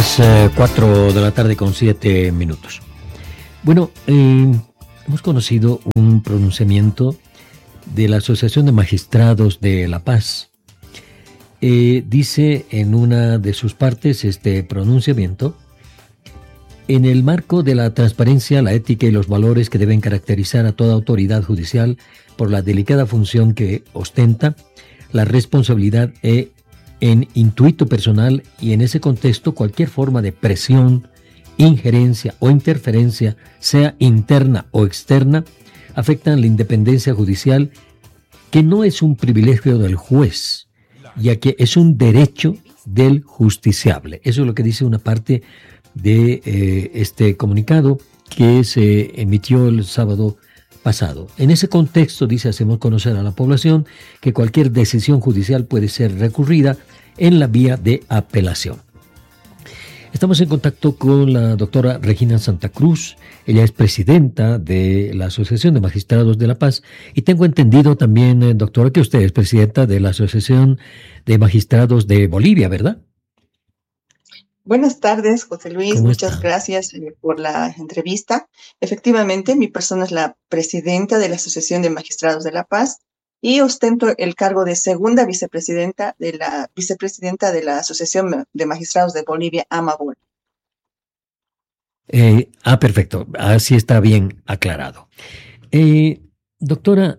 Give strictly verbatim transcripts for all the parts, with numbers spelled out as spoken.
las eh, cuatro de la tarde con siete minutos. Bueno, eh, hemos conocido un pronunciamiento de la Asociación de Magistrados de La Paz. Eh, dice en una de sus partes este pronunciamiento: en el marco de la transparencia, la ética y los valores que deben caracterizar a toda autoridad judicial por la delicada función que ostenta, la responsabilidad e en intuito personal, y en ese contexto cualquier forma de presión, injerencia o interferencia, sea interna o externa, afectan la independencia judicial, que no es un privilegio del juez, ya que es un derecho del justiciable. Eso es lo que dice una parte de eh, este comunicado que se emitió el sábado pasado. En ese contexto, dice, hacemos conocer a la población que cualquier decisión judicial puede ser recurrida en la vía de apelación. Estamos en contacto con la doctora Regina Santa Cruz. Ella es presidenta de la Asociación de Magistrados de La Paz, y tengo entendido también, eh, doctora, que usted es presidenta de la Asociación de Magistrados de Bolivia, ¿verdad? Buenas tardes, José Luis. Muchas está? gracias eh, por la entrevista. Efectivamente, mi persona es la presidenta de la Asociación de Magistrados de La Paz y ostento el cargo de segunda vicepresidenta de la vicepresidenta de la Asociación de Magistrados de Bolivia, AMABOL. Eh, ah, perfecto. Así está bien aclarado. Eh, doctora,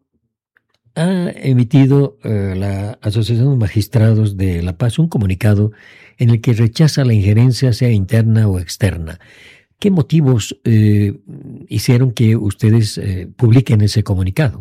ha emitido eh, la Asociación de Magistrados de La Paz un comunicado en el que rechaza la injerencia, sea interna o externa. ¿Qué motivos eh, hicieron que ustedes eh, publiquen ese comunicado?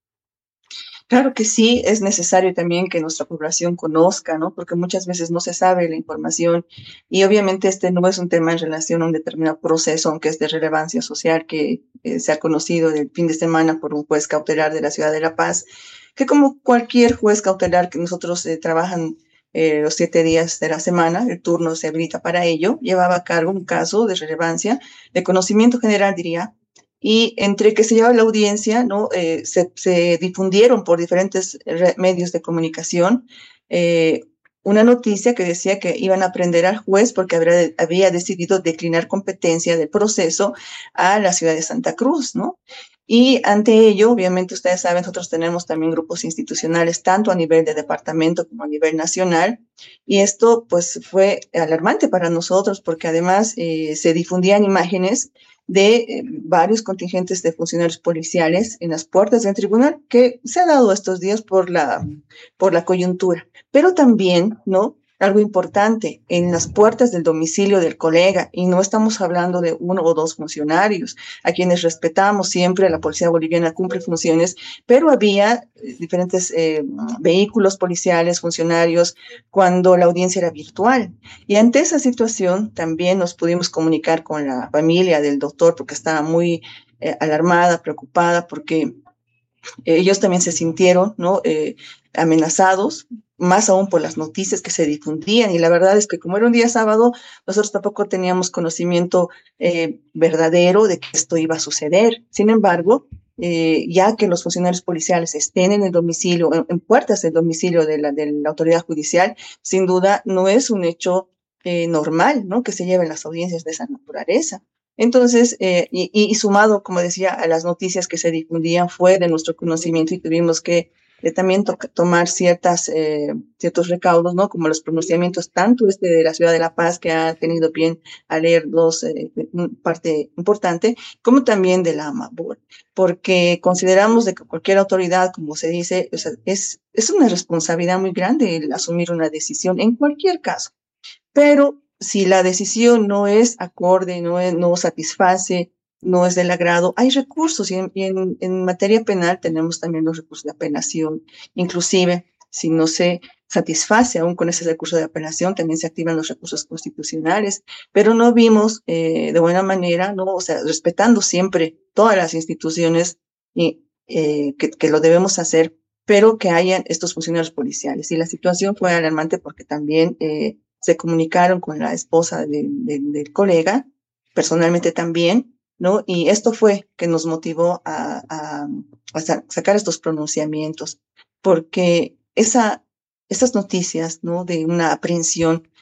Claro que sí, es necesario también que nuestra población conozca, ¿no? Porque muchas veces no se sabe la información, y obviamente este no es un tema en relación a un determinado proceso, aunque es de relevancia social, que eh, se ha conocido el fin de semana por un juez cautelar de la ciudad de La Paz, que como cualquier juez cautelar que nosotros eh, trabajan eh, los siete días de la semana, el turno se habilita para ello, llevaba a cargo un caso de relevancia, de conocimiento general, diría. Y entre que se llevaba la audiencia, ¿no? Eh, se, se difundieron por diferentes re- medios de comunicación eh, una noticia que decía que iban a prender al juez porque habría, había decidido declinar competencia del proceso a la ciudad de Santa Cruz, ¿no? Y ante ello, obviamente ustedes saben, nosotros tenemos también grupos institucionales, tanto a nivel de departamento como a nivel nacional, y esto pues fue alarmante para nosotros porque además eh, se difundían imágenes de eh, varios contingentes de funcionarios policiales en las puertas del tribunal, que se ha dado estos días por la, por la coyuntura. Pero también, ¿no? Algo importante, en las puertas del domicilio del colega, y no estamos hablando de uno o dos funcionarios, a quienes respetamos siempre, la policía boliviana cumple funciones, pero había eh, diferentes eh, vehículos policiales, funcionarios, cuando la audiencia era virtual. Y ante esa situación también nos pudimos comunicar con la familia del doctor, porque estaba muy eh, alarmada, preocupada, porque ellos también se sintieron, ¿no? Eh, amenazados, más aún por las noticias que se difundían. Y la verdad es que como era un día sábado, nosotros tampoco teníamos conocimiento eh, verdadero de que esto iba a suceder. Sin embargo, eh, ya que los funcionarios policiales estén en el domicilio, en, en puertas del domicilio de la, de la autoridad judicial, sin duda no es un hecho eh, normal, ¿no? Que se lleven las audiencias de esa naturaleza. Entonces, eh, y, y, sumado, como decía, a las noticias que se difundían, fue de nuestro conocimiento, y tuvimos que eh, también to tomar ciertas, eh, ciertos recaudos, ¿no? Como los pronunciamientos, tanto este de la ciudad de La Paz, que ha tenido bien a leer dos, eh, parte importante, como también de la AMABOL, porque consideramos de que cualquier autoridad, como se dice, o sea, es, es una responsabilidad muy grande el asumir una decisión en cualquier caso. Pero si la decisión no es acorde, no, es, no satisface, no es del agrado, hay recursos, y, en, y en, en materia penal tenemos también los recursos de apelación. Inclusive, si no se satisface aún con ese recurso de apelación, también se activan los recursos constitucionales, pero no vimos eh, de buena manera, ¿no? O sea, respetando siempre todas las instituciones y, eh, que, que lo debemos hacer, pero que hayan estos funcionarios policiales. Y la situación fue alarmante porque también eh, se comunicaron con la esposa de, de, del colega, personalmente también, ¿no? Y esto fue que nos motivó a, a, a sacar estos pronunciamientos, porque esa, esas noticias, ¿no? De una aprehensión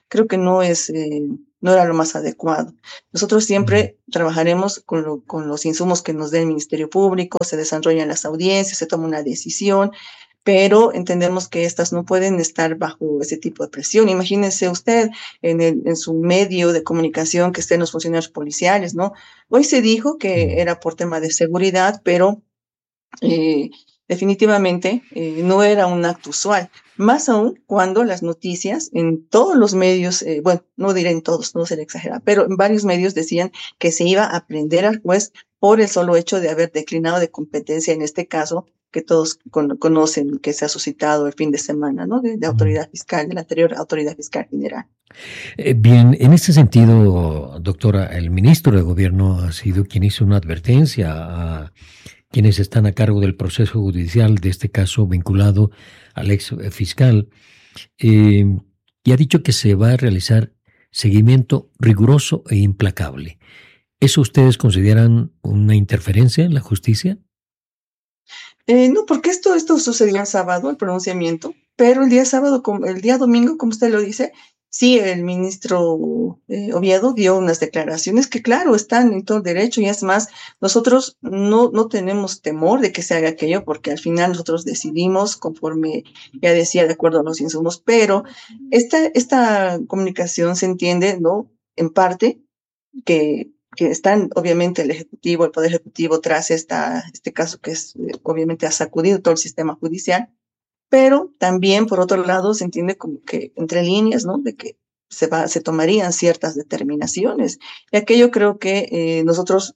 creo que no es, eh, no era lo más adecuado. Nosotros siempre trabajaremos con, lo, con los insumos que nos dé el Ministerio Público, se desarrollan las audiencias, se toma una decisión, pero entendemos que estas no pueden estar bajo ese tipo de presión. Imagínense usted en, el, en su medio de comunicación que estén los funcionarios policiales, ¿no? Hoy se dijo que era por tema de seguridad, pero eh, definitivamente eh, no era un acto usual. Más aún cuando las noticias en todos los medios, eh, bueno, no diré en todos, no seré exagerada, pero en varios medios decían que se iba a prender al juez por el solo hecho de haber declinado de competencia, en este caso, que todos con, conocen, que se ha suscitado el fin de semana, ¿no? De, de autoridad fiscal, de la anterior autoridad fiscal general. Eh, bien, en este sentido, doctora, el ministro de Gobierno ha sido quien hizo una advertencia a quienes están a cargo del proceso judicial de este caso vinculado al ex fiscal, eh, y ha dicho que se va a realizar seguimiento riguroso e implacable. ¿Eso ustedes consideran una interferencia en la justicia? Eh, no, porque esto, esto sucedió el sábado, el pronunciamiento, pero el día sábado, el día domingo, como usted lo dice, sí, el ministro eh, Oviedo dio unas declaraciones que, claro, están en todo derecho, y es más, nosotros no, no tenemos temor de que se haga aquello, porque al final nosotros decidimos conforme, ya decía, de acuerdo a los insumos, pero esta, esta comunicación se entiende, ¿no? En parte, que que están obviamente el Ejecutivo, el Poder Ejecutivo tras esta, este caso que es, obviamente ha sacudido todo el sistema judicial, pero también por otro lado se entiende como que entre líneas, ¿no? De que se va, se tomarían ciertas determinaciones. Y aquello creo que eh, nosotros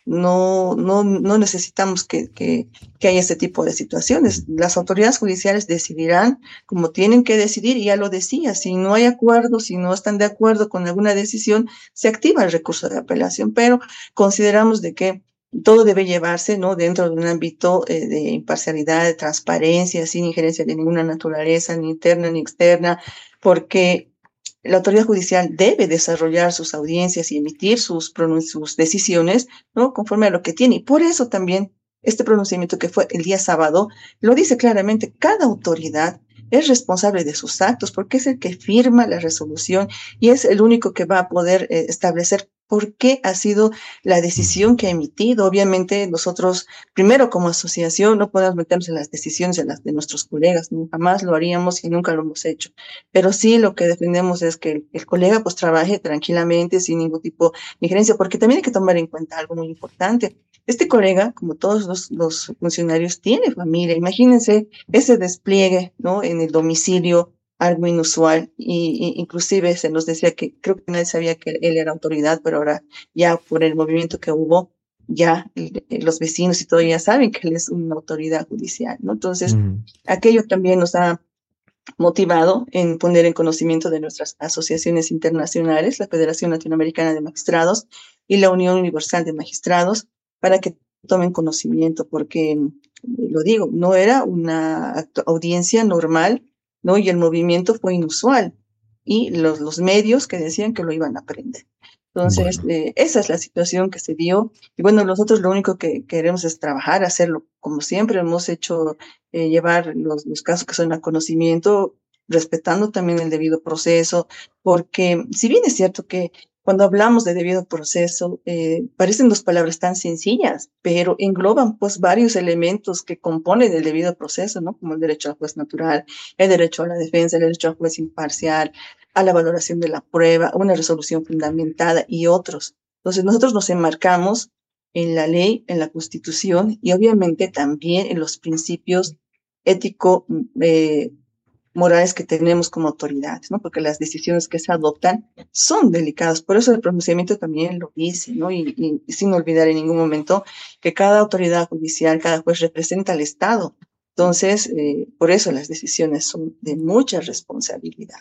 no, no, no necesitamos que, que, que haya este tipo de situaciones. Las autoridades judiciales decidirán como tienen que decidir, y ya lo decía, si no hay acuerdo, si no están de acuerdo con alguna decisión, se activa el recurso de apelación, pero consideramos de que todo debe llevarse, ¿no? Dentro de un ámbito eh, de imparcialidad, de transparencia, sin injerencia de ninguna naturaleza, ni interna ni externa, porque la autoridad judicial debe desarrollar sus audiencias y emitir sus, sus decisiones, ¿no? Conforme a lo que tiene. Y por eso también este pronunciamiento que fue el día sábado lo dice claramente: cada autoridad es responsable de sus actos, porque es el que firma la resolución y es el único que va a poder eh, establecer por qué ha sido la decisión que ha emitido. Obviamente nosotros, primero como asociación, no podemos meternos en las decisiones de, las, de nuestros colegas, ¿no? Jamás lo haríamos y nunca lo hemos hecho. Pero sí lo que defendemos es que el, el colega pues trabaje tranquilamente, sin ningún tipo de injerencia, porque también hay que tomar en cuenta algo muy importante. Este colega, como todos los, los funcionarios, tiene familia. Imagínense ese despliegue, ¿no? En el domicilio, algo inusual, y, y inclusive se nos decía que creo que nadie sabía que él era autoridad, pero ahora ya por el movimiento que hubo, ya los vecinos y todo ya saben que él es una autoridad judicial, ¿no? Entonces, mm. aquello también nos ha motivado en poner en conocimiento de nuestras asociaciones internacionales, la Federación Latinoamericana de Magistrados y la Unión Universal de Magistrados, para que tomen conocimiento, porque, lo digo, no era una audiencia normal, ¿no? Y el movimiento fue inusual, y los, los medios que decían que lo iban a aprender. Entonces, bueno. eh, esa es la situación que se dio. Y bueno, nosotros lo único que queremos es trabajar, hacerlo como siempre hemos hecho, eh, llevar los, los casos que son a conocimiento, respetando también el debido proceso, porque si bien es cierto que cuando hablamos de debido proceso, eh, parecen dos palabras tan sencillas, pero engloban pues varios elementos que componen el debido proceso, ¿no? Como el derecho al juez natural, el derecho a la defensa, el derecho al juez imparcial, a la valoración de la prueba, una resolución fundamentada y otros. Entonces nosotros nos enmarcamos en la ley, en la Constitución y obviamente también en los principios ético, eh, morales que tenemos como autoridades, ¿no? Porque las decisiones que se adoptan son delicadas. Por eso el pronunciamiento también lo dice, ¿no? Y, y, y sin olvidar en ningún momento que cada autoridad judicial, cada juez representa al Estado. Entonces, eh, por eso las decisiones son de mucha responsabilidad.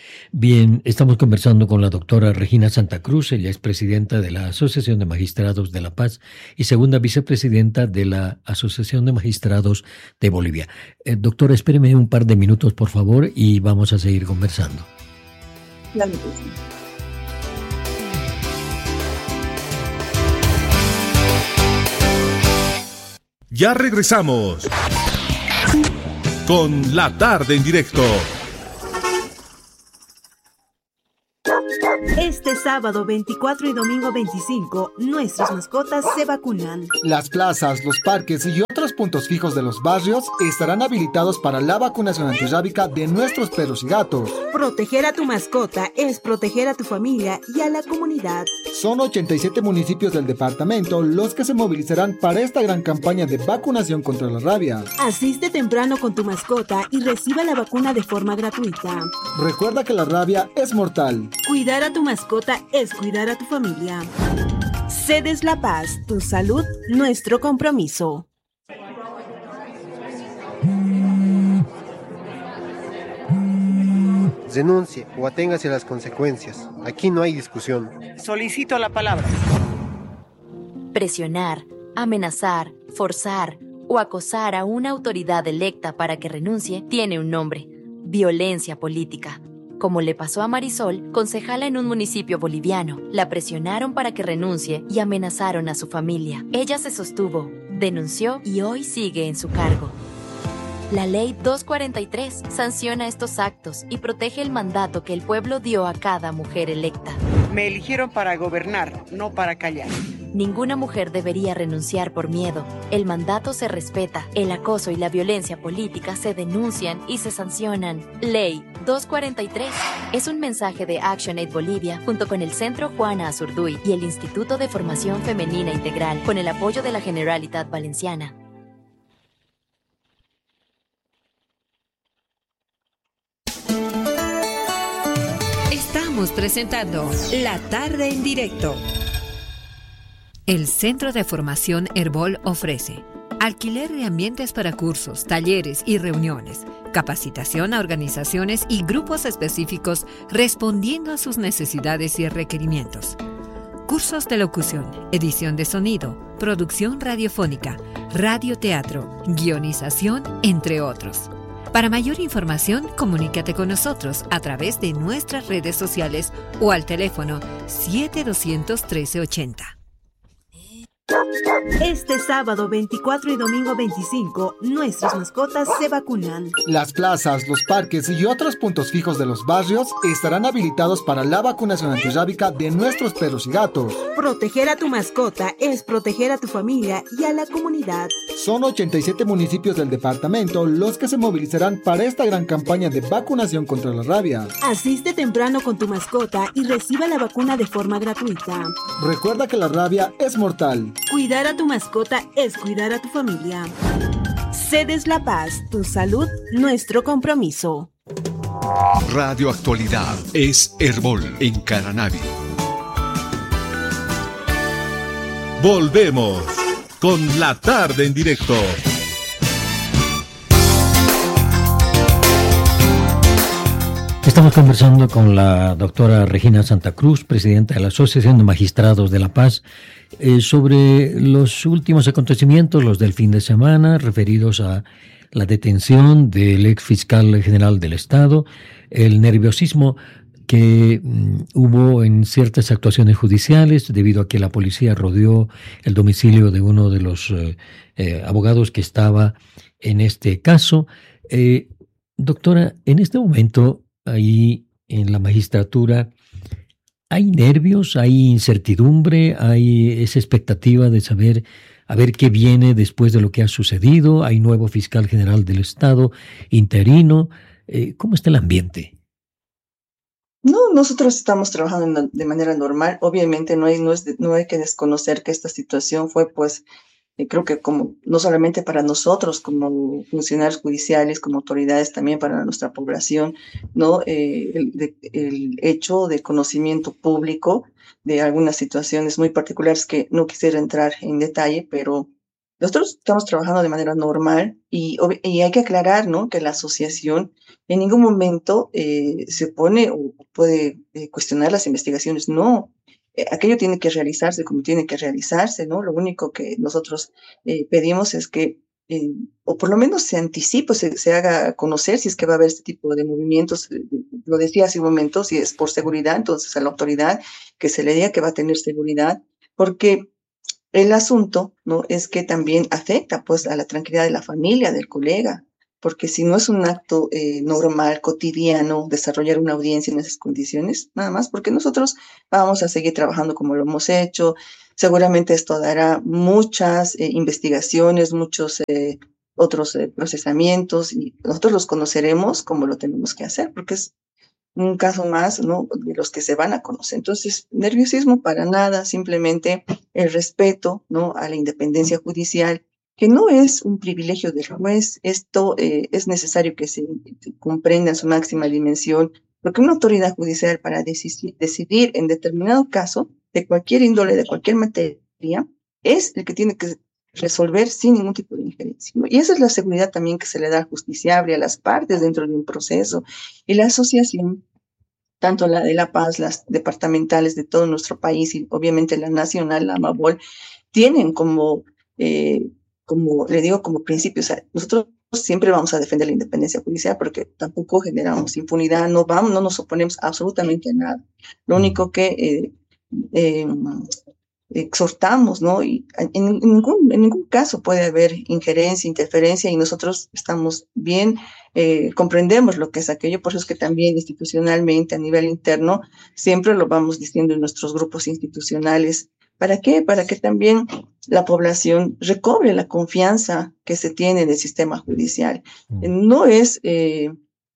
Bien, estamos conversando con la doctora Regina Santa Cruz. Ella es presidenta de la Asociación de Magistrados de La Paz y segunda vicepresidenta de la Asociación de Magistrados de Bolivia. Eh, doctora, espéreme un par de minutos, por favor, y vamos a seguir conversando. Claro. Ya regresamos con La Tarde en Directo. Este sábado veinticuatro y domingo veinticinco, nuestras mascotas se vacunan. Las plazas, los parques y otros puntos fijos de los barrios estarán habilitados para la vacunación antirrábica de nuestros perros y gatos. Proteger a tu mascota es proteger a tu familia y a la comunidad. Son ochenta y siete municipios del departamento los que se movilizarán para esta gran campaña de vacunación contra la rabia. Asiste temprano con tu mascota y reciba la vacuna de forma gratuita. Recuerda que la rabia es mortal. Cuidar a tu mascota es cuidar a tu familia. Cedes La Paz, tu salud, nuestro compromiso. Denuncie o aténgase a las consecuencias. Aquí no hay discusión. Solicito la palabra. Presionar, amenazar, forzar o acosar a una autoridad electa para que renuncie tiene un nombre: violencia política. Como le pasó a Marisol, concejala en un municipio boliviano. La presionaron para que renuncie y amenazaron a su familia. Ella se sostuvo, denunció y hoy sigue en su cargo. La Ley doscientos cuarenta y tres sanciona estos actos y protege el mandato que el pueblo dio a cada mujer electa. Me eligieron para gobernar, no para callar. Ninguna mujer debería renunciar por miedo. El mandato se respeta, el acoso y la violencia política se denuncian y se sancionan. Ley doscientos cuarenta y tres es un mensaje de ActionAid Bolivia junto con el Centro Juana Azurduy y el Instituto de Formación Femenina Integral con el apoyo de la Generalitat Valenciana. Estamos presentando La Tarde en Directo. El Centro de Formación Herbol ofrece alquiler de ambientes para cursos, talleres y reuniones, capacitación a organizaciones y grupos específicos respondiendo a sus necesidades y requerimientos. Cursos de locución, edición de sonido, producción radiofónica, radioteatro, guionización, entre otros. Para mayor información, comunícate con nosotros a través de nuestras redes sociales o al teléfono siete dos cero cero, uno tres ocho cero. Este sábado veinticuatro y domingo veinticinco, nuestras mascotas se vacunan. Las plazas, los parques y otros puntos fijos de los barrios estarán habilitados para la vacunación antirrábica de nuestros perros y gatos. Proteger a tu mascota es proteger a tu familia y a la comunidad. Son ochenta y siete municipios del departamento los que se movilizarán para esta gran campaña de vacunación contra la rabia. Asiste temprano con tu mascota y reciba la vacuna de forma gratuita. Recuerda que la rabia es mortal. Cuidar a tu mascota es cuidar a tu familia. Cedes La Paz, tu salud, nuestro compromiso. Radio Actualidad es Herbol en Caranavi. Volvemos con La Tarde en Directo. Estamos conversando con la doctora Regina Santa Cruz, presidenta de la Asociación de Magistrados de La Paz, eh, sobre los últimos acontecimientos, los del fin de semana, referidos a la detención del ex fiscal general del Estado, el nerviosismo que mm, hubo en ciertas actuaciones judiciales debido a que la policía rodeó el domicilio de uno de los eh, eh, abogados que estaba en este caso. Eh, doctora, en este momento, ahí en la magistratura, ¿hay nervios, hay incertidumbre, hay esa expectativa de saber a ver qué viene después de lo que ha sucedido? ¿Hay nuevo fiscal general del Estado, interino? Eh, ¿Cómo está el ambiente? No, nosotros estamos trabajando de manera normal. Obviamente no hay, no es, no hay que desconocer que esta situación fue, pues, eh, creo que como no solamente para nosotros como funcionarios judiciales, como autoridades, también para nuestra población, ¿no? Eh, el, de, el hecho de conocimiento público de algunas situaciones muy particulares que no quisiera entrar en detalle, pero nosotros estamos trabajando de manera normal y, y hay que aclarar, ¿no?, que la asociación en ningún momento eh, se pone o puede eh, cuestionar las investigaciones. No, eh, aquello tiene que realizarse como tiene que realizarse, ¿no? Lo único que nosotros eh, pedimos es que, eh, o por lo menos se anticipe, se, se haga conocer si es que va a haber este tipo de movimientos. Lo decía hace un momento, si es por seguridad, entonces a la autoridad que se le diga que va a tener seguridad, porque el asunto, ¿no?, es que también afecta, pues, a la tranquilidad de la familia, del colega, porque si no es un acto eh, normal, cotidiano, desarrollar una audiencia en esas condiciones, nada más, porque nosotros vamos a seguir trabajando como lo hemos hecho. Seguramente esto dará muchas eh, investigaciones, muchos eh, otros eh, procesamientos, y nosotros los conoceremos como lo tenemos que hacer, porque es un caso más, ¿no?, de los que se van a conocer. Entonces, nerviosismo para nada, simplemente el respeto, ¿no?, a la independencia judicial, que no es un privilegio del juez. Esto eh, es necesario que se comprenda en su máxima dimensión, porque una autoridad judicial para decidir, decidir en determinado caso, de cualquier índole, de cualquier materia, es el que tiene que resolver sin ningún tipo de injerencia, ¿no? Y esa es la seguridad también que se le da al justiciable, a las partes dentro de un proceso. Y la asociación, tanto la de La Paz, las departamentales de todo nuestro país y obviamente la nacional, la AMABOL, tienen como, eh, como le digo, como principio, o sea, nosotros siempre vamos a defender la independencia judicial porque tampoco generamos impunidad, no vamos, no nos oponemos absolutamente a nada. Lo único que eh, eh, exhortamos, ¿no? Y en, en, ningún, en ningún caso puede haber injerencia, interferencia, y nosotros estamos bien, eh, comprendemos lo que es aquello. Por eso es que también institucionalmente, a nivel interno, siempre lo vamos diciendo en nuestros grupos institucionales. ¿Para qué? Para que también la población recobre la confianza que se tiene en el sistema judicial. No es eh,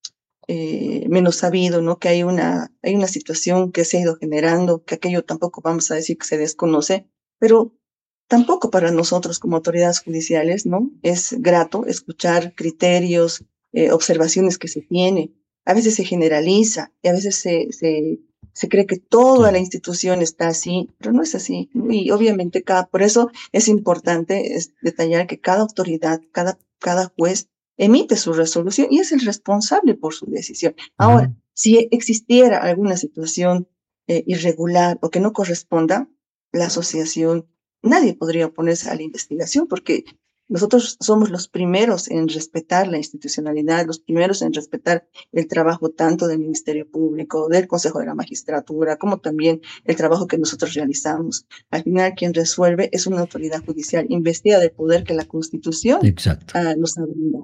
eh, menos sabido, ¿no?, que hay una, hay una situación que se ha ido generando, que aquello tampoco vamos a decir que se desconoce, pero tampoco para nosotros como autoridades judiciales, ¿no?, es grato escuchar criterios, eh, observaciones que se tienen. A veces se generaliza y a veces se, se, se cree que toda la institución está así, pero no es así, ¿no? Y obviamente cada, por eso es importante es detallar que cada autoridad, cada, cada juez emite su resolución y es el responsable por su decisión. Ahora, uh-huh. si existiera alguna situación eh, irregular o que no corresponda, la asociación, nadie podría oponerse a la investigación, porque nosotros somos los primeros en respetar la institucionalidad, los primeros en respetar el trabajo tanto del Ministerio Público, del Consejo de la Magistratura, como también el trabajo que nosotros realizamos. Al final, quien resuelve es una autoridad judicial, investida del poder que la Constitución uh, nos ha brindado.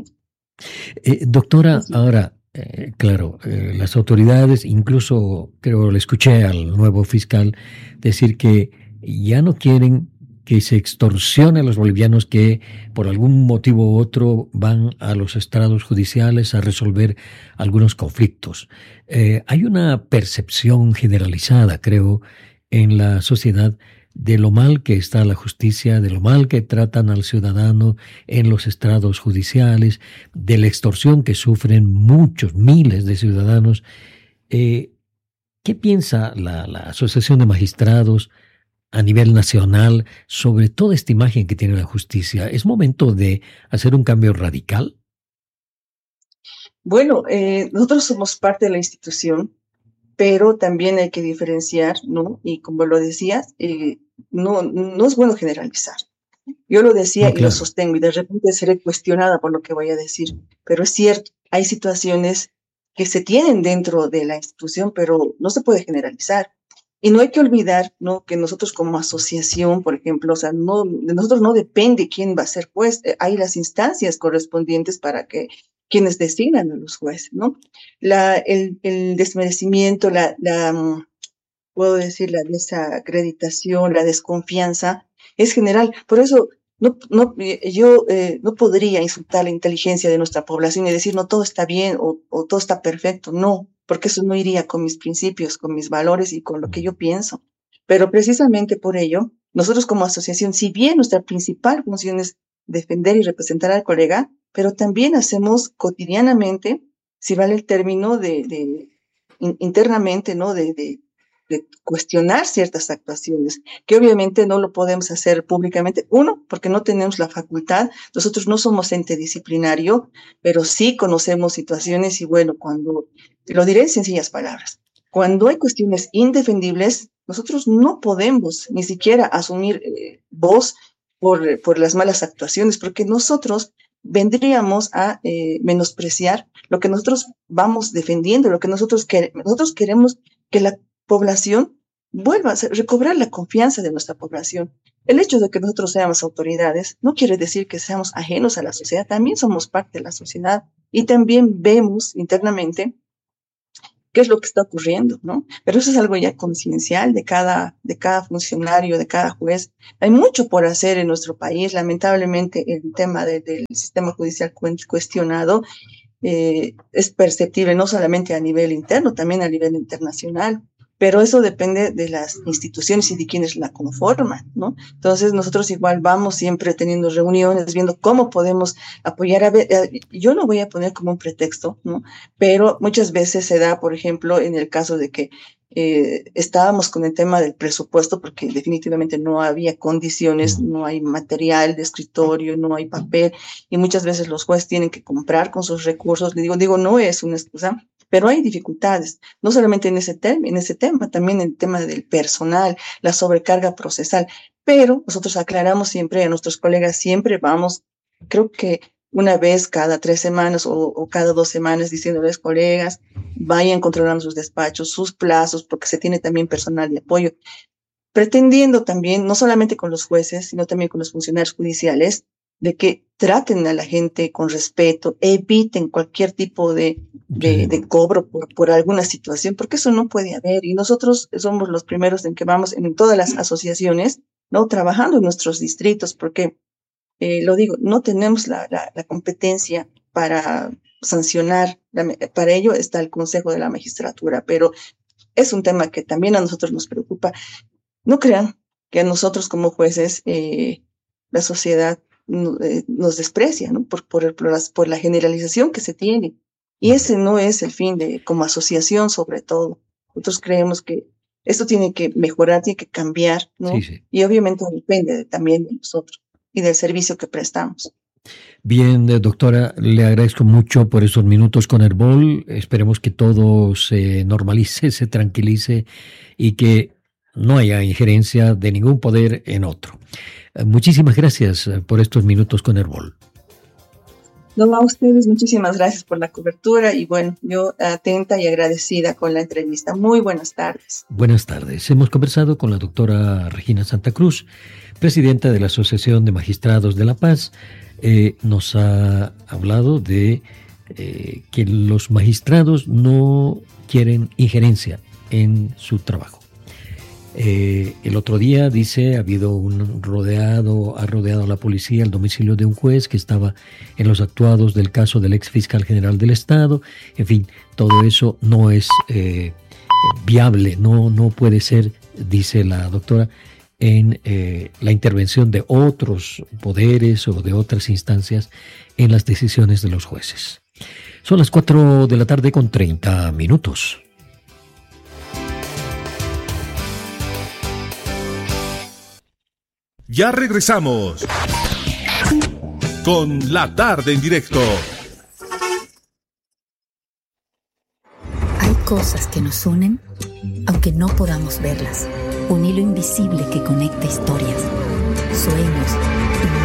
Eh, doctora, sí. ahora, eh, claro, eh, las autoridades, incluso creo le escuché al nuevo fiscal decir que ya no quieren que se extorsione a los bolivianos que por algún motivo u otro van a los estrados judiciales a resolver algunos conflictos. Eh, hay una percepción generalizada, creo, en la sociedad de lo mal que está la justicia, de lo mal que tratan al ciudadano en los estrados judiciales, de la extorsión que sufren muchos, miles de ciudadanos. Eh, ¿Qué piensa la, la Asociación de Magistrados a nivel nacional sobre toda esta imagen que tiene la justicia? ¿Es momento de hacer un cambio radical? Bueno, eh, nosotros somos parte de la institución, pero también hay que diferenciar, ¿no? Y como lo decías, eh, no, no es bueno generalizar. Yo lo decía no, claro. y lo sostengo, y de repente seré cuestionada por lo que voy a decir, pero es cierto, hay situaciones que se tienen dentro de la institución, pero no se puede generalizar. Y no hay que olvidar, ¿no?, que nosotros como asociación, por ejemplo, o sea, no, de nosotros no depende quién va a ser juez, eh, hay las instancias correspondientes para que quienes designan a los jueces, ¿no? La, el, el desmerecimiento, la, la, puedo decir, la desacreditación, la desconfianza es general. Por eso no, no, yo eh, no podría insultar la inteligencia de nuestra población y decir, no, todo está bien o, o todo está perfecto. No, porque eso no iría con mis principios, con mis valores y con lo que yo pienso. Pero precisamente por ello, nosotros como asociación, si bien nuestra principal función es defender y representar al colega, pero también hacemos cotidianamente, si vale el término, de, de in, internamente, ¿no?, de, de, de cuestionar ciertas actuaciones, que obviamente no lo podemos hacer públicamente. Uno, porque no tenemos la facultad, nosotros no somos ente disciplinario, pero sí conocemos situaciones y bueno, cuando, lo diré en sencillas palabras, cuando hay cuestiones indefendibles, nosotros no podemos ni siquiera asumir eh, voz por, por las malas actuaciones, porque nosotros vendríamos a eh, menospreciar lo que nosotros vamos defendiendo, lo que nosotros queremos. Nosotros queremos que la población vuelva a recobrar la confianza de nuestra población. El hecho de que nosotros seamos autoridades no quiere decir que seamos ajenos a la sociedad, también somos parte de la sociedad. y también vemos internamente qué es lo que está ocurriendo, ¿no? Pero eso es algo ya conciencial de cada, de cada funcionario, de cada juez. Hay mucho por hacer en nuestro país. Lamentablemente, el tema de, del sistema judicial cuestionado eh, es perceptible no solamente a nivel interno, también a nivel internacional. Pero eso depende de las instituciones y de quienes la conforman, ¿no? Entonces nosotros igual vamos siempre teniendo reuniones, viendo cómo podemos apoyar. A ver, yo no voy a poner como un pretexto, ¿no? Pero muchas veces se da, por ejemplo, en el caso de que eh, estábamos con el tema del presupuesto, porque definitivamente no había condiciones, no hay material de escritorio, no hay papel, y muchas veces los jueces tienen que comprar con sus recursos. Le digo, digo, no es una excusa, pero hay dificultades, no solamente en ese, tema, en ese tema, también en el tema del personal, la sobrecarga procesal. Pero nosotros aclaramos siempre a nuestros colegas, siempre vamos, creo que una vez cada tres semanas o, o cada dos semanas, diciéndoles, colegas, vayan controlando sus despachos, sus plazos, porque se tiene también personal de apoyo, pretendiendo también, no solamente con los jueces, sino también con los funcionarios judiciales, de que traten a la gente con respeto, eviten cualquier tipo de, de, de cobro por, por alguna situación, porque eso no puede haber. Y nosotros somos los primeros en que vamos en todas las asociaciones, ¿no? Trabajando en nuestros distritos, porque, eh, lo digo, no tenemos la, la, la competencia para sancionar, la, para ello está el Consejo de la Magistratura, pero es un tema que también a nosotros nos preocupa. No crean que a nosotros como jueces, eh, la sociedad nos desprecia, ¿no? Por, por, el, por, las, por la generalización que se tiene. Y ese no es el fin de, como asociación sobre todo. Nosotros creemos que esto tiene que mejorar, tiene que cambiar, ¿no? Sí, sí. Y obviamente depende de, también de nosotros y del servicio que prestamos. Bien, doctora, le agradezco mucho por esos minutos con Herbol. Esperemos que todo se normalice, se tranquilice y que no haya injerencia de ningún poder en otro. Muchísimas gracias por estos minutos con Herbol. No, a ustedes muchísimas gracias por la cobertura y bueno, yo atenta y agradecida con la entrevista. Muy buenas tardes. Buenas tardes. Hemos conversado con la doctora Regina Santa Cruz, presidenta de la Asociación de Magistrados de La Paz. Eh, nos ha hablado de eh, que los magistrados no quieren injerencia en su trabajo. Eh, el otro día, dice, ha habido un rodeado, ha rodeado a la policía el domicilio de un juez que estaba en los actuados del caso del ex fiscal general del Estado. En fin, todo eso no es eh, viable, no, no puede ser, dice la doctora, en eh, la intervención de otros poderes o de otras instancias en las decisiones de los jueces. Son las cuatro de la tarde con treinta minutos. Ya regresamos con La Tarde en Directo. Hay cosas que nos unen, aunque no podamos verlas. Un hilo invisible que conecta historias, sueños y